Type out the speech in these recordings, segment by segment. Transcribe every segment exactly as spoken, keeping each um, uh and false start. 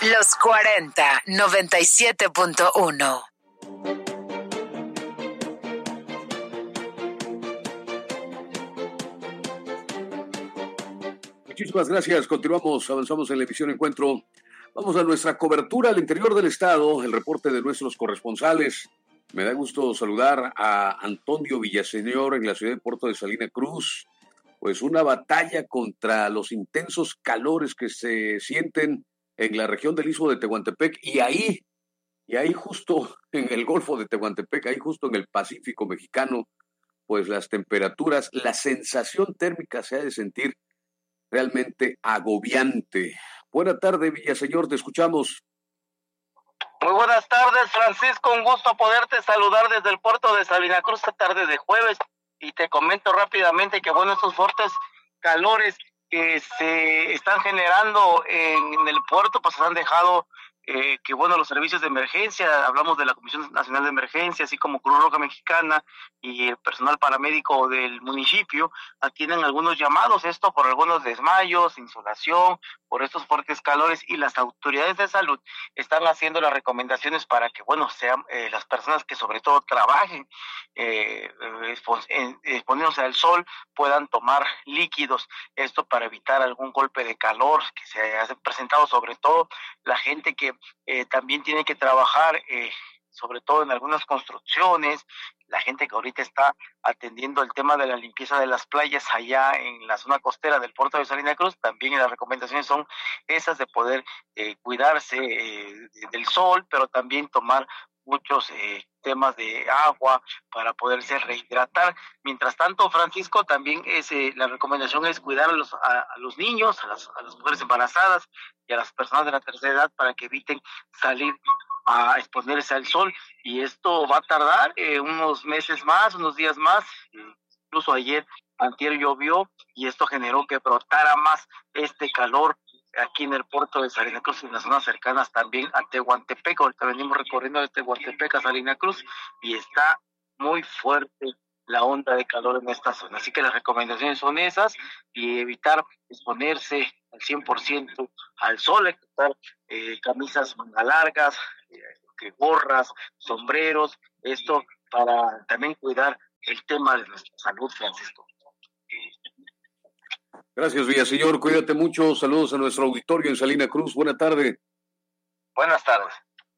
Los cuarenta, noventa y siete punto uno. Muchísimas gracias. Continuamos, avanzamos en la emisión Encuentro. Vamos a nuestra cobertura al interior del estado, el reporte de nuestros corresponsales. Me da gusto saludar a Antonio Villaseñor en la ciudad de Puerto de Salina Cruz. Pues una batalla contra los intensos calores que se sienten en la región del Istmo de Tehuantepec y ahí, y ahí justo en el Golfo de Tehuantepec, ahí justo en el Pacífico mexicano, pues las temperaturas, la sensación térmica se ha de sentir realmente agobiante. Buena tarde, Villaseñor, te escuchamos. Muy buenas tardes, Francisco, un gusto poderte saludar desde el puerto de Salina Cruz esta tarde de jueves, y te comento rápidamente que bueno, estos fuertes calores que se están generando en el puerto pues han dejado eh, que bueno, los servicios de emergencia, hablamos de la Comisión Nacional de Emergencia, así como Cruz Roja Mexicana y el personal paramédico del municipio, atienden algunos llamados, esto por algunos desmayos, insolación, por estos fuertes calores, y las autoridades de salud están haciendo las recomendaciones para que, bueno, sean eh, las personas que sobre todo trabajen eh, exponiéndose al sol, puedan tomar líquidos, esto para evitar algún golpe de calor que se haya presentado, sobre todo la gente que eh, también tiene que trabajar eh, sobre todo en algunas construcciones, la gente que ahorita está atendiendo el tema de la limpieza de las playas allá en la zona costera del puerto de Salina Cruz, también las recomendaciones son esas de poder eh, cuidarse eh, del sol, pero también tomar muchos eh, temas de agua para poderse rehidratar. Mientras tanto, Francisco, también es, eh, la recomendación es cuidar a los, a, a los niños, a las, a las mujeres embarazadas y a las personas de la tercera edad para que eviten salir a exponerse al sol, y esto va a tardar eh, unos meses más, unos días más. Eh, incluso ayer, antier llovió y esto generó que brotara más este calor aquí en el puerto de Salina Cruz y en las zonas cercanas también a Tehuantepec. Ahorita venimos recorriendo de Tehuantepec a Salina Cruz y está muy fuerte la onda de calor en esta zona. Así que las recomendaciones son esas, y evitar exponerse al cien por ciento al sol, evitar eh, camisas manga largas, eh, gorras, sombreros, esto para también cuidar el tema de nuestra salud, Francisco. Gracias, Villaseñor, cuídate mucho, saludos a nuestro auditorio en Salina Cruz, buena tarde. Buenas tardes.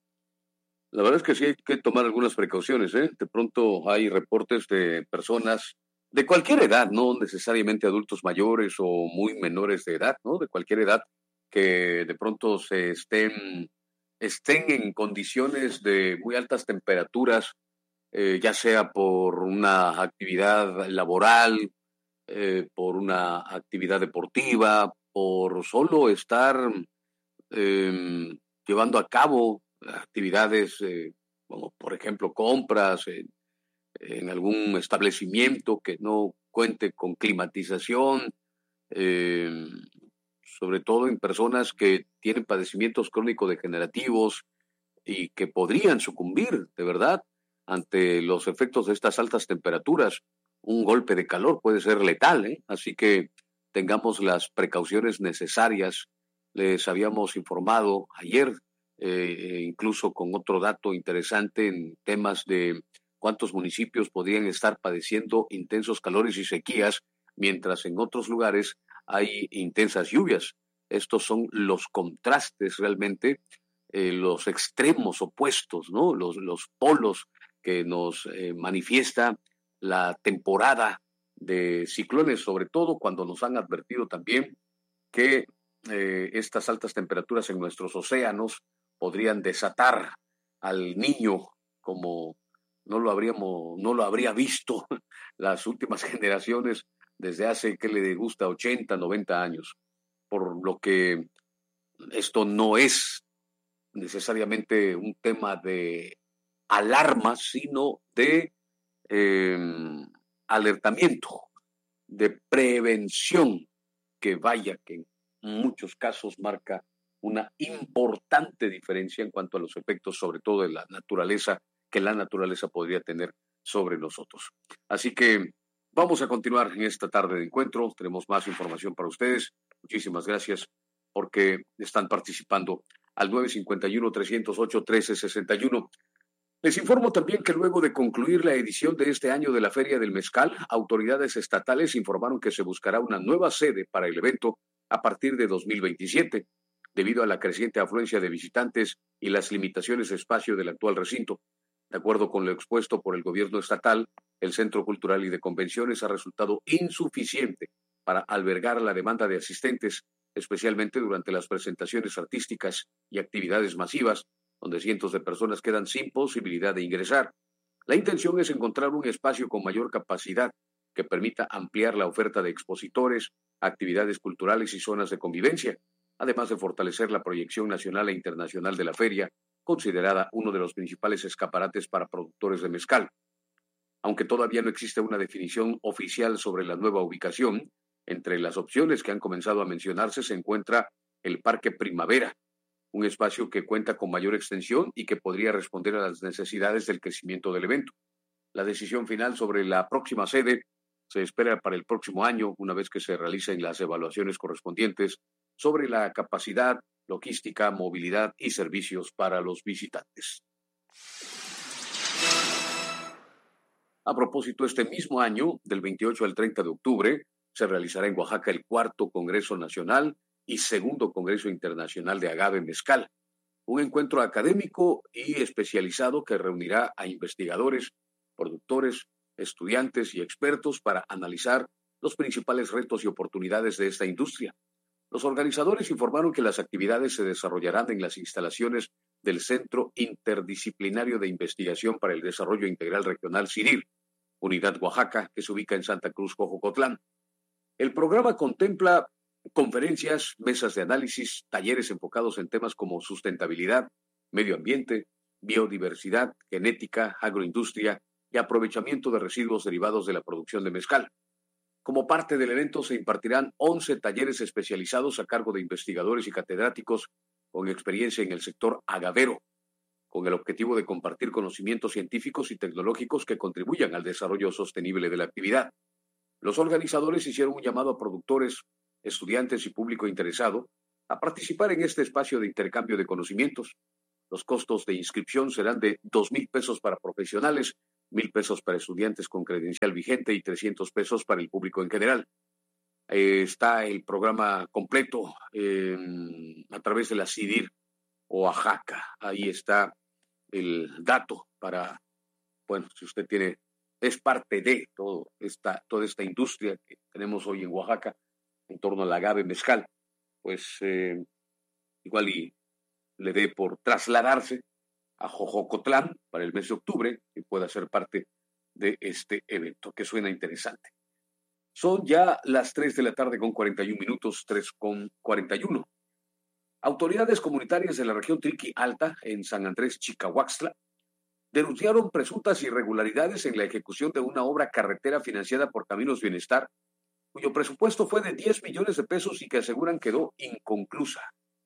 La verdad es que sí hay que tomar algunas precauciones, ¿eh? De pronto hay reportes de personas de cualquier edad, no necesariamente adultos mayores o muy menores de edad, ¿no? De cualquier edad, que de pronto se estén, estén en condiciones de muy altas temperaturas, eh, ya sea por una actividad laboral, eh, por una actividad deportiva, por solo estar eh, llevando a cabo actividades, eh, como por ejemplo compras en, en algún establecimiento que no cuente con climatización, eh, sobre todo en personas que tienen padecimientos crónico-degenerativos y que podrían sucumbir, de verdad, ante los efectos de estas altas temperaturas. Un golpe de calor puede ser letal, ¿eh? Así que tengamos las precauciones necesarias. Les habíamos informado ayer, eh, incluso con otro dato interesante en temas de cuántos municipios podrían estar padeciendo intensos calores y sequías, mientras en otros lugares hay intensas lluvias. Estos son los contrastes realmente, eh, los extremos opuestos, ¿no? Los, los polos que nos eh, manifiesta la temporada de ciclones, sobre todo cuando nos han advertido también que eh, estas altas temperaturas en nuestros océanos podrían desatar al niño como no lo habríamos, no lo habría visto las últimas generaciones desde hace, que le gusta, ochenta, noventa años. Por lo que esto no es necesariamente un tema de alarma, sino de eh, alertamiento, de prevención, que vaya que en muchos casos marca una importante diferencia en cuanto a los efectos, sobre todo de la naturaleza, que la naturaleza podría tener sobre nosotros. Así que vamos a continuar en esta tarde de encuentro. Tenemos más información para ustedes. Muchísimas gracias porque están participando al nueve cinco uno, tres cero ocho, uno tres seis uno. Les informo también que luego de concluir la edición de este año de la Feria del Mezcal, autoridades estatales informaron que se buscará una nueva sede para el evento a partir de dos mil veintisiete, debido a la creciente afluencia de visitantes y las limitaciones de espacio del actual recinto. De acuerdo con lo expuesto por el gobierno estatal, el Centro Cultural y de Convenciones ha resultado insuficiente para albergar la demanda de asistentes, especialmente durante las presentaciones artísticas y actividades masivas, donde cientos de personas quedan sin posibilidad de ingresar. La intención es encontrar un espacio con mayor capacidad que permita ampliar la oferta de expositores, actividades culturales y zonas de convivencia, además de fortalecer la proyección nacional e internacional de la feria, considerada uno de los principales escaparates para productores de mezcal. Aunque todavía no existe una definición oficial sobre la nueva ubicación, entre las opciones que han comenzado a mencionarse se encuentra el Parque Primavera, un espacio que cuenta con mayor extensión y que podría responder a las necesidades del crecimiento del evento. La decisión final sobre la próxima sede se espera para el próximo año, una vez que se realicen las evaluaciones correspondientes sobre la capacidad, logística, movilidad y servicios para los visitantes. A propósito, este mismo año, del veintiocho al treinta de octubre, se realizará en Oaxaca el cuarto Congreso Nacional y segundo Congreso Internacional de Agave Mezcal, un encuentro académico y especializado que reunirá a investigadores, productores, estudiantes y expertos para analizar los principales retos y oportunidades de esta industria. Los organizadores informaron que las actividades se desarrollarán en las instalaciones del Centro Interdisciplinario de Investigación para el Desarrollo Integral Regional CIDIR, Unidad Oaxaca, que se ubica en Santa Cruz, Jojocotlán. El programa contempla conferencias, mesas de análisis, talleres enfocados en temas como sustentabilidad, medio ambiente, biodiversidad, genética, agroindustria y aprovechamiento de residuos derivados de la producción de mezcal. Como parte del evento se impartirán once talleres especializados a cargo de investigadores y catedráticos con experiencia en el sector agavero, con el objetivo de compartir conocimientos científicos y tecnológicos que contribuyan al desarrollo sostenible de la actividad. Los organizadores hicieron un llamado a productores, estudiantes y público interesado a participar en este espacio de intercambio de conocimientos. Los costos de inscripción serán de dos mil pesos para profesionales, mil pesos para estudiantes con credencial vigente y trescientos pesos para el público en general. Eh, está el programa completo eh, a través de la CIDIR Oaxaca. Ahí está el dato para, bueno, si usted tiene, es parte de todo esta, toda esta industria que tenemos hoy en Oaxaca en torno al agave mezcal, pues eh, igual y le dé por trasladarse a Jojocotlán para el mes de octubre y pueda ser parte de este evento, que suena interesante. Son ya las tres de la tarde con cuarenta y un minutos, tres con cuarenta y uno. Autoridades comunitarias de la región Triqui Alta, en San Andrés Chicahuaxtla, denunciaron presuntas irregularidades en la ejecución de una obra carretera financiada por Caminos Bienestar, cuyo presupuesto fue de diez millones de pesos y que aseguran quedó inconclusa.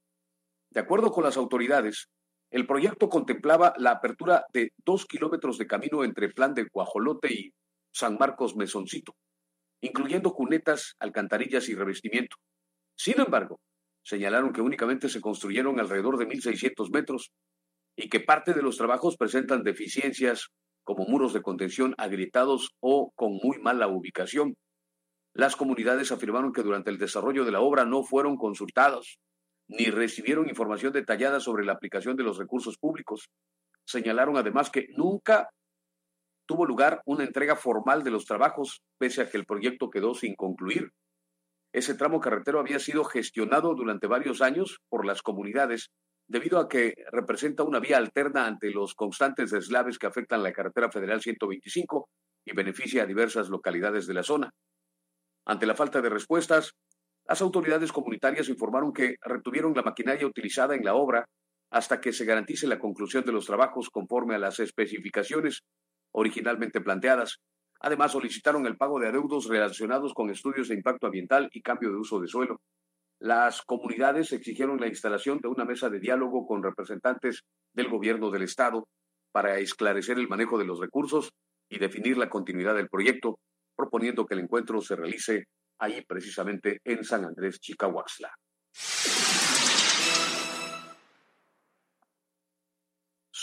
De acuerdo con las autoridades, el proyecto contemplaba la apertura de dos kilómetros de camino entre Plan de Guajolote y San Marcos Mesoncito, incluyendo cunetas, alcantarillas y revestimiento. Sin embargo, señalaron que únicamente se construyeron alrededor de mil seiscientos metros y que parte de los trabajos presentan deficiencias como muros de contención agrietados o con muy mala ubicación. Las comunidades afirmaron que durante el desarrollo de la obra no fueron consultados ni recibieron información detallada sobre la aplicación de los recursos públicos. Señalaron además que nunca tuvo lugar una entrega formal de los trabajos, pese a que el proyecto quedó sin concluir. Ese tramo carretero había sido gestionado durante varios años por las comunidades, debido a que representa una vía alterna ante los constantes deslaves que afectan la carretera federal ciento veinticinco y beneficia a diversas localidades de la zona. Ante la falta de respuestas, las autoridades comunitarias informaron que retuvieron la maquinaria utilizada en la obra hasta que se garantice la conclusión de los trabajos conforme a las especificaciones originalmente planteadas. Además, solicitaron el pago de adeudos relacionados con estudios de impacto ambiental y cambio de uso de suelo. Las comunidades exigieron la instalación de una mesa de diálogo con representantes del gobierno del estado para esclarecer el manejo de los recursos y definir la continuidad del proyecto, proponiendo que el encuentro se realice ahí precisamente en San Andrés Chicahuaxtla.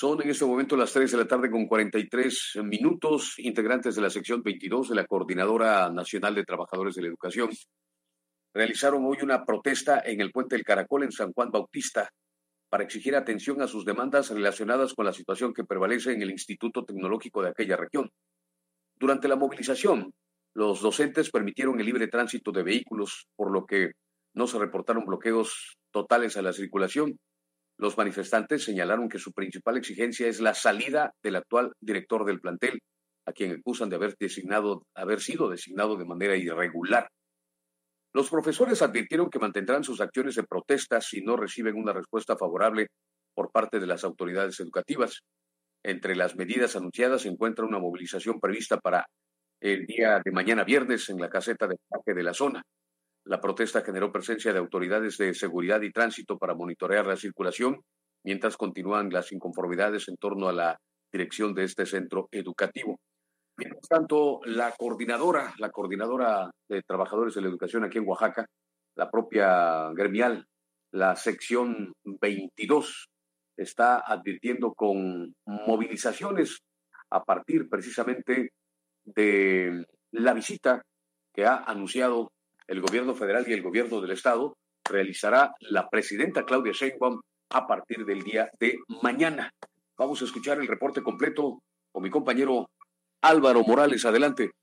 Son en este momento las tres de la tarde con cuarenta y tres minutos. Integrantes de la sección veintidós de la Coordinadora Nacional de Trabajadores de la Educación realizaron hoy una protesta en el Puente del Caracol en San Juan Bautista para exigir atención a sus demandas relacionadas con la situación que prevalece en el Instituto Tecnológico de aquella región. Durante la movilización, los docentes permitieron el libre tránsito de vehículos, por lo que no se reportaron bloqueos totales a la circulación. Los manifestantes señalaron que su principal exigencia es la salida del actual director del plantel, a quien acusan de haber, designado, haber sido designado de manera irregular. Los profesores advirtieron que mantendrán sus acciones de protesta si no reciben una respuesta favorable por parte de las autoridades educativas. Entre las medidas anunciadas se encuentra una movilización prevista para el día de mañana viernes en la caseta de parque de la zona. La protesta generó presencia de autoridades de seguridad y tránsito para monitorear la circulación, mientras continúan las inconformidades en torno a la dirección de este centro educativo. Mientras tanto, la coordinadora, la coordinadora de trabajadores de la educación aquí en Oaxaca, la propia gremial, la sección veintidós, está advirtiendo con movilizaciones a partir precisamente de la visita que ha anunciado el gobierno federal y el gobierno del estado, realizará la presidenta Claudia Sheinbaum a partir del día de mañana. Vamos a escuchar el reporte completo con mi compañero Álvaro Morales. Adelante.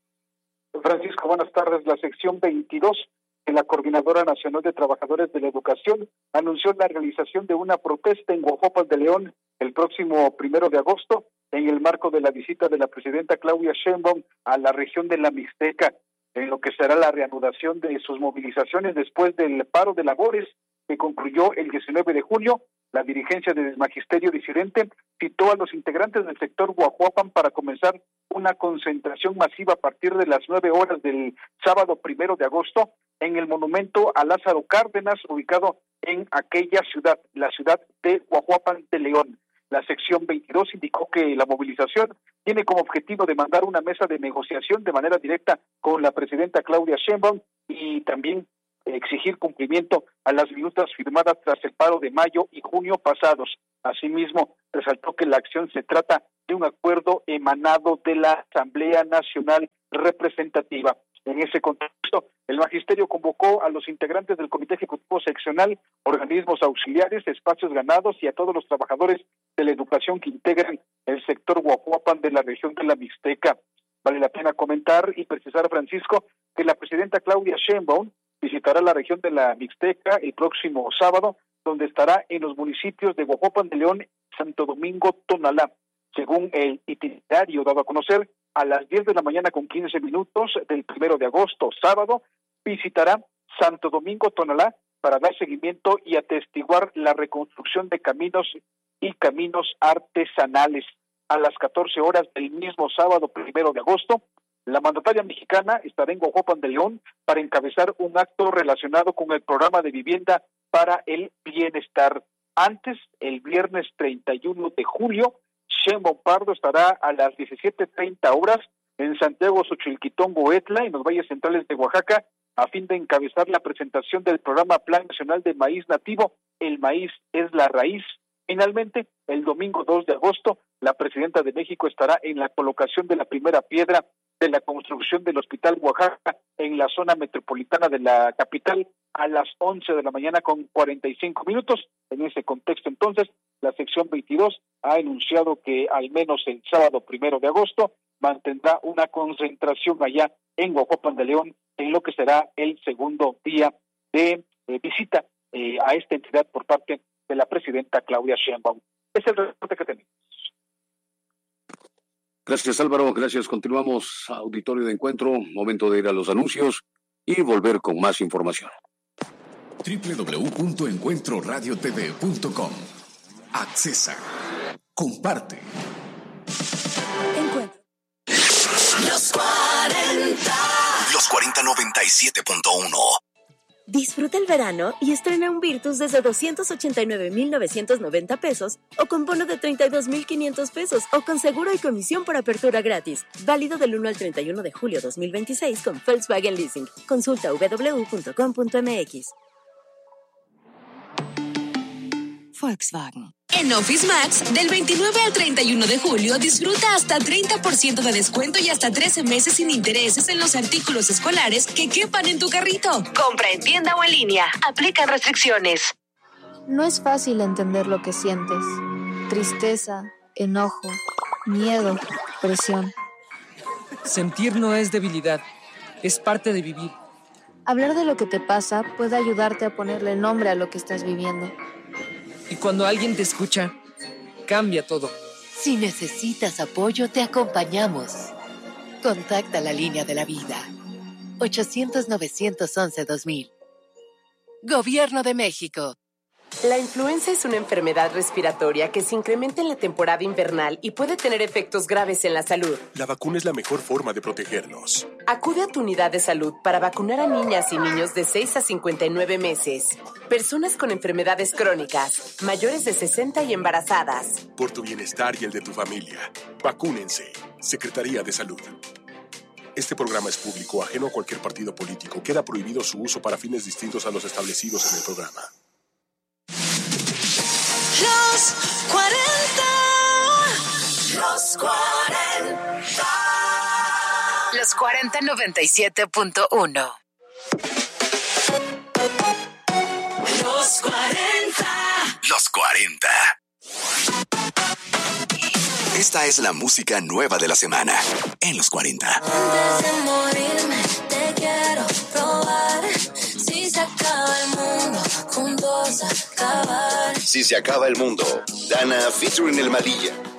Francisco, buenas tardes. La sección veintidós de la Coordinadora Nacional de Trabajadores de la Educación anunció la realización de una protesta en Huajuapan de León el próximo primero de agosto en el marco de la visita de la presidenta Claudia Sheinbaum a la región de la Mixteca, en lo que será la reanudación de sus movilizaciones después del paro de labores que concluyó el diecinueve de junio. La dirigencia del Magisterio Disidente citó a los integrantes del sector Huajuapan para comenzar una concentración masiva a partir de las nueve horas del sábado primero de agosto en el monumento a Lázaro Cárdenas, ubicado en aquella ciudad, la ciudad de Huajuapan de León. La sección veintidós indicó que la movilización tiene como objetivo demandar una mesa de negociación de manera directa con la presidenta Claudia Sheinbaum y también exigir cumplimiento a las minutas firmadas tras el paro de mayo y junio pasados. Asimismo, resaltó que la acción se trata de un acuerdo emanado de la Asamblea Nacional Representativa. En ese contexto, el magisterio convocó a los integrantes del Comité Ejecutivo Seccional, organismos auxiliares, espacios ganados y a todos los trabajadores de la educación que integran el sector Huajuapan de la región de la Mixteca. Vale la pena comentar y precisar, Francisco, que la presidenta Claudia Sheinbaum visitará la región de la Mixteca el próximo sábado, donde estará en los municipios de Huajuapan de León, Santo Domingo, Tonalá. Según el itinerario dado a conocer, a las diez de la mañana con quince minutos del primero de agosto, sábado, visitará Santo Domingo, Tonalá, para dar seguimiento y atestiguar la reconstrucción de caminos y caminos artesanales. A las catorce horas del mismo sábado primero de agosto, la mandataria mexicana estará en Huajuapan de León para encabezar un acto relacionado con el programa de vivienda para el bienestar. Antes, el viernes treinta y uno de julio, Sheinbaum Pardo estará a las diecisiete treinta horas en Santiago Xochilquitongo Etla, en los valles centrales de Oaxaca, a fin de encabezar la presentación del programa Plan Nacional de Maíz Nativo, El Maíz es la Raíz. Finalmente, el domingo dos de agosto, la presidenta de México estará en la colocación de la primera piedra de la construcción del Hospital Oaxaca en la zona metropolitana de la capital a las once de la mañana con cuarenta y cinco minutos. En ese contexto, entonces, la sección veintidós ha anunciado que al menos el sábado primero de agosto mantendrá una concentración allá en Huajuapan de León en lo que será el segundo día de eh, visita eh, a esta entidad por parte de la presidenta Claudia Sheinbaum. Es el reporte que tenemos. Gracias, Álvaro. Gracias. Continuamos, auditorio de encuentro. Momento de ir a los anuncios y volver con más información. doble u doble u doble u punto encuentro radio t v punto com. Accesa. Comparte. Encuentro. Los cuarenta. Los cuarenta noventa y siete punto uno. Disfruta el verano y estrena un Virtus desde doscientos ochenta y nueve mil novecientos noventa pesos o con bono de treinta y dos mil quinientos pesos o con seguro y comisión por apertura gratis. Válido del uno al treinta y uno de julio dos mil veintiséis con Volkswagen Leasing. Consulta doble u doble u doble u punto com punto m x. Volkswagen. En Office Max, del veintinueve al treinta y uno de julio, disfruta hasta treinta por ciento de descuento y hasta trece meses sin intereses en los artículos escolares que quepan en tu carrito. Compra en tienda o en línea. Aplican restricciones. No es fácil entender lo que sientes. Tristeza, enojo, miedo, presión. Sentir no es debilidad, es parte de vivir. Hablar de lo que te pasa puede ayudarte a ponerle nombre a lo que estás viviendo. Y cuando alguien te escucha, cambia todo. Si necesitas apoyo, te acompañamos. Contacta la línea de la vida. ochocientos, novecientos once, dos mil. Gobierno de México. La influenza es una enfermedad respiratoria que se incrementa en la temporada invernal y puede tener efectos graves en la salud. La vacuna es la mejor forma de protegernos. Acude a tu unidad de salud para vacunar a niñas y niños de seis a cincuenta y nueve meses, personas con enfermedades crónicas, mayores de sesenta y embarazadas. Por tu bienestar y el de tu familia, vacúnense. Secretaría de Salud. Este programa es público, ajeno a cualquier partido político. Queda prohibido su uso para fines distintos a los establecidos en el programa. Los cuarenta. Los cuarenta. Los cuarenta noventa y siete punto uno. Los cuarenta. Los cuarenta. Esta es la música nueva de la semana en Los cuarenta. Antes de morirme te quiero probar. Si se acaba el mundo, juntos acabar. Si se acaba el mundo, Dana featuring El Malilla.